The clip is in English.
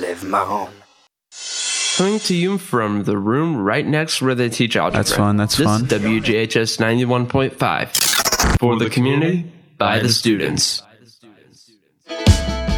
Live Maron. Coming to you from the room right next where they teach algebra. That's fun. This is WJHS 91.5. For the community, by the students.